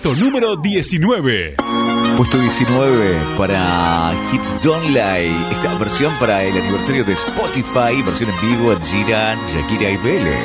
puesto número 19. Puesto 19 para Hips Don't Lie. Esta versión para el aniversario de Spotify, versión en vivo, Ed Sheeran, Shakira y Vélez.